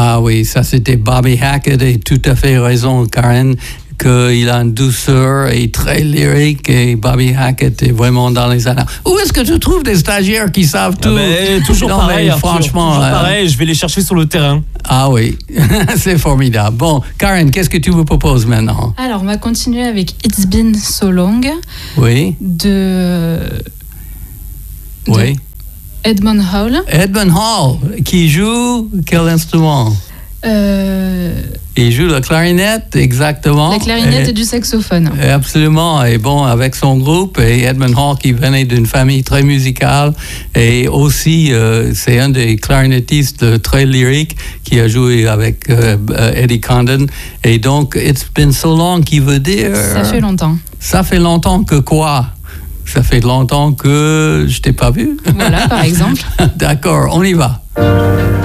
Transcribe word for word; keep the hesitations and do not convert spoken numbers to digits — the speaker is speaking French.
Ah oui, ça c'était Bobby Hackett et tout à fait raison, Karen, qu'il a une douceur et très lyrique et Bobby Hackett est vraiment dans les annales. Où est-ce que tu trouves des stagiaires qui savent tout? Ah ben, toujours non, pareil, Arthur, franchement. toujours euh, pareil, je vais les chercher sur le terrain. Ah oui, c'est formidable. Bon, Karen, qu'est-ce que tu me proposes maintenant? Alors, on va continuer avec It's Been So Long Oui, de, de oui. Edmond Hall. Edmond Hall, qui joue quel instrument? Euh, Il joue la clarinette, exactement. la clarinette et, et du saxophone. Absolument. Et bon, avec son groupe, et Edmond Hall qui venait d'une famille très musicale, et aussi, euh, c'est un des clarinettistes très lyriques qui a joué avec euh, Eddie Condon. Et donc, It's Been So Long, qui veut dire... Ça fait longtemps. Ça fait longtemps que quoi? Ça fait longtemps que je t'ai pas vu. Voilà, par exemple. D'accord, on y va.